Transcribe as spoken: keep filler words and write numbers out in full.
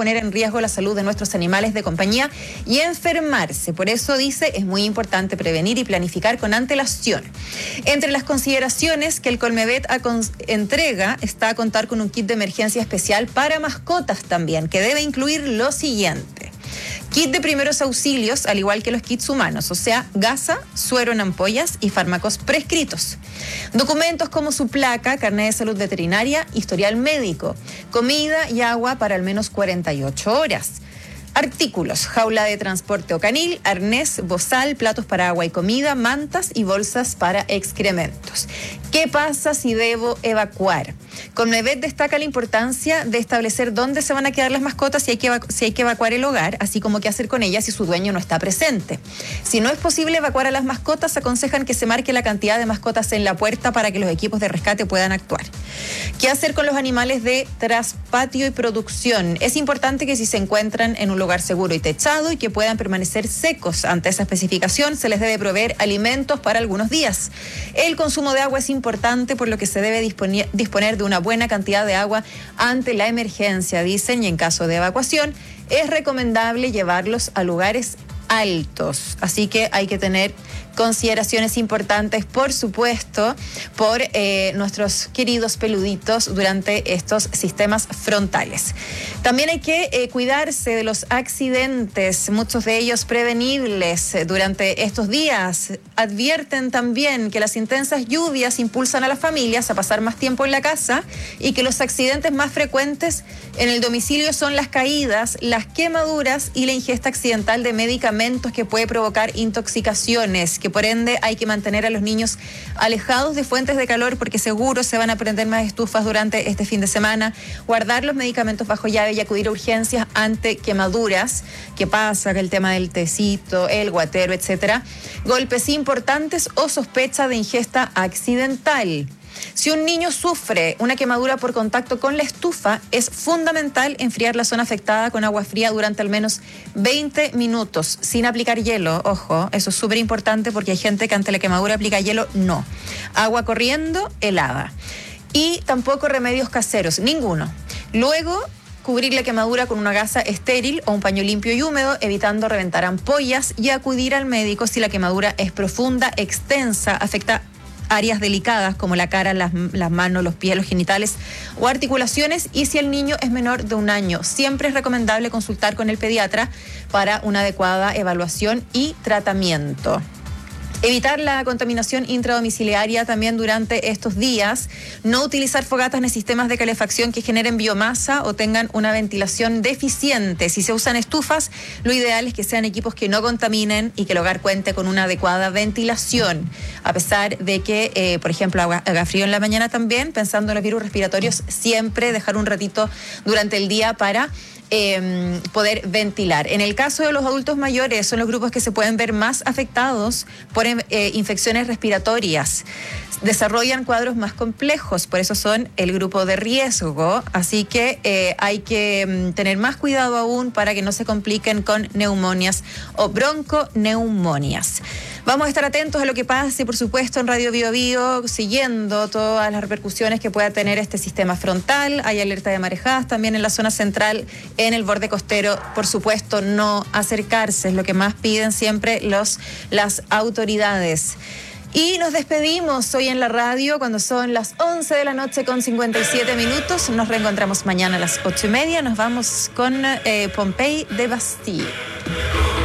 poner en riesgo la salud de nuestros animales de compañía y enfermarse. Por eso dice, es muy importante prevenir y planificar con antelación. Entre las consideraciones que el Colmevet entrega está contar con un kit de emergencia especial para mascotas también, que debe incluir lo siguiente. Kit de primeros auxilios, al igual que los kits humanos, o sea, gasa, suero en ampollas y fármacos prescritos. Documentos como su placa, carnet de salud veterinaria, historial médico, comida y agua para al menos cuarenta y ocho horas. Artículos, jaula de transporte o canil, arnés, bozal, platos para agua y comida, mantas y bolsas para excrementos. ¿Qué pasa si debo evacuar? Colmevet destaca la importancia de establecer dónde se van a quedar las mascotas si hay, que evacu- si hay que evacuar el hogar, así como qué hacer con ellas si su dueño no está presente. Si no es posible evacuar a las mascotas, aconsejan que se marque la cantidad de mascotas en la puerta para que los equipos de rescate puedan actuar. ¿Qué hacer con los animales de traspatio y producción? Es importante que si se encuentran en un lugar seguro y techado y que puedan permanecer secos. Ante esa especificación, se les debe proveer alimentos para algunos días. El consumo de agua es importante, por lo que se debe disponer, disponer de una buena cantidad de agua ante la emergencia, dicen, y en caso de evacuación es recomendable llevarlos a lugares altos. Así que hay que tener consideraciones importantes, por supuesto, por eh, nuestros queridos peluditos durante estos sistemas frontales. También hay que eh, cuidarse de los accidentes, muchos de ellos prevenibles durante estos días. Advierten también que las intensas lluvias impulsan a las familias a pasar más tiempo en la casa y que los accidentes más frecuentes en el domicilio son las caídas, las quemaduras y la ingesta accidental de medicamentos que puede provocar intoxicaciones, que por ende hay que mantener a los niños alejados de fuentes de calor porque seguro se van a prender más estufas durante este fin de semana, guardar los medicamentos bajo llave y acudir a urgencias ante quemaduras. ¿Qué pasa? El tema del tecito, el guatero, etcétera. Golpes importantes o sospecha de ingesta accidental. Si un niño sufre una quemadura por contacto con la estufa, es fundamental enfriar la zona afectada con agua fría durante al menos veinte minutos, sin aplicar hielo. Ojo, eso es súper importante porque hay gente que ante la quemadura aplica hielo. No. Agua corriendo, helada. Y tampoco remedios caseros, ninguno. Luego, cubrir la quemadura con una gasa estéril o un paño limpio y húmedo, evitando reventar ampollas, y acudir al médico si la quemadura es profunda, extensa, afecta áreas delicadas como la cara, las, las manos, los pies, los genitales o articulaciones, y si el niño es menor de un año. Siempre es recomendable consultar con el pediatra para una adecuada evaluación y tratamiento. Evitar la contaminación intradomiciliaria también durante estos días. No utilizar fogatas ni sistemas de calefacción que generen biomasa o tengan una ventilación deficiente. Si se usan estufas, lo ideal es que sean equipos que no contaminen y que el hogar cuente con una adecuada ventilación. A pesar de que, eh, por ejemplo, haga, haga frío en la mañana también, pensando en los virus respiratorios, siempre dejar un ratito durante el día para Eh, poder ventilar. En el caso de los adultos mayores, son los grupos que se pueden ver más afectados por eh, infecciones respiratorias. Desarrollan cuadros más complejos, por eso son el grupo de riesgo. Así que eh, hay que mm, tener más cuidado aún para que no se compliquen con neumonias o bronconeumonias. Vamos a estar atentos a lo que pase, por supuesto, en Radio Bio Bio, siguiendo todas las repercusiones que pueda tener este sistema frontal. Hay alerta de marejadas también en la zona central, en el borde costero. Por supuesto, no acercarse, es lo que más piden siempre los, las autoridades. Y nos despedimos hoy en la radio cuando son las once de la noche con cincuenta y siete minutos. Nos reencontramos mañana a las ocho y media. Nos vamos con eh, Pompey de Bastille.